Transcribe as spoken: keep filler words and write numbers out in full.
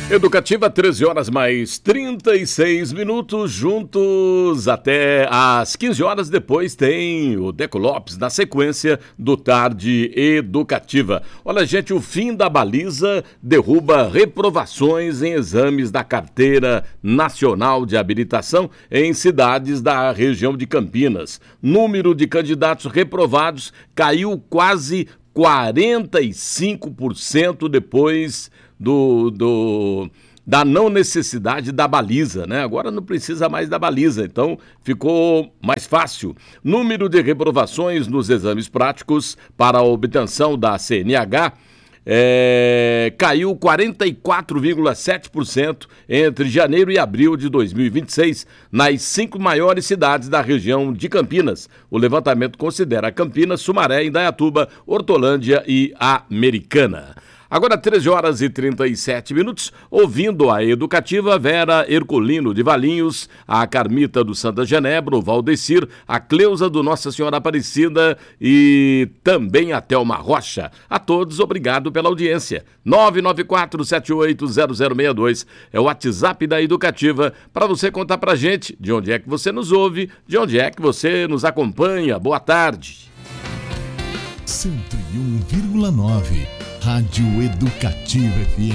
Educativa, treze horas mais trinta e seis minutos, juntos até às quinze horas. Depois tem o Deco Lopes na sequência do Tarde Educativa. Olha, gente, o fim da baliza derruba reprovações em exames da Carteira Nacional de Habilitação em cidades da região de Campinas. Número de candidatos reprovados caiu quase quarenta e cinco por cento depois do, do, da não necessidade da baliza, né? Agora não precisa mais da baliza, então ficou mais fácil. Número de reprovações nos exames práticos para a obtenção da C N H é, caiu quarenta e quatro vírgula sete por cento entre janeiro e abril de dois mil e vinte e seis nas cinco maiores cidades da região de Campinas. O levantamento considera Campinas, Sumaré, Indaiatuba, Hortolândia e Americana. Agora treze horas e trinta e sete minutos, ouvindo a Educativa, Vera Herculino de Valinhos, a Carmita do Santa Genebra, o Valdecir, a Cleusa do Nossa Senhora Aparecida e também a Thelma Rocha. A todos, obrigado pela audiência. nove nove quatro sete oito zero zero seis dois é o WhatsApp da Educativa para você contar pra gente de onde é que você nos ouve, de onde é que você nos acompanha. Boa tarde. cento e um vírgula nove Rádio Educativa F M.